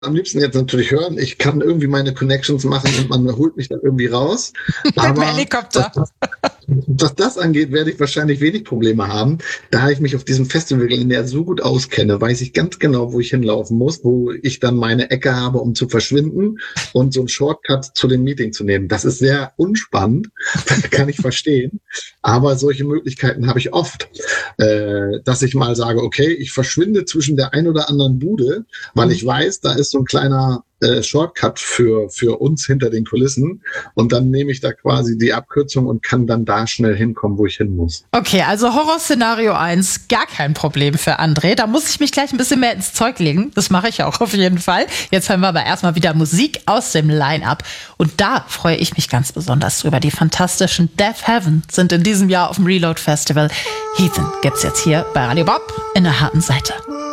am liebsten jetzt natürlich hören. Ich kann irgendwie meine Connections machen und man holt mich dann irgendwie raus. Aber Helikopter. Was das angeht, werde ich wahrscheinlich wenig Probleme haben. Da ich mich auf diesem Festival in der so gut auskenne, weiß ich ganz genau, wo ich hinlaufen muss, wo ich dann meine Ecke habe, um zu verschwinden und so einen Shortcut zu dem Meeting zu nehmen. Das ist sehr unspannend, kann ich verstehen. Aber solche Möglichkeiten habe ich oft, dass ich mal sage, okay, ich verschwinde zwischen der ein oder anderen Bude, weil ich weiß, da ist so ein kleiner Shortcut für uns hinter den Kulissen und dann nehme ich da quasi die Abkürzung und kann dann da schnell hinkommen, wo ich hin muss. Okay, also Horrorszenario 1, gar kein Problem für André. Da muss ich mich gleich ein bisschen mehr ins Zeug legen. Das mache ich auch auf jeden Fall. Jetzt hören wir aber erstmal wieder Musik aus dem Line-Up. Und da freue ich mich ganz besonders drüber. Die fantastischen Deaf Heaven sind in diesem Jahr auf dem Reload Festival. Heathen gibt's jetzt hier bei Radio Bob in der harten Seite.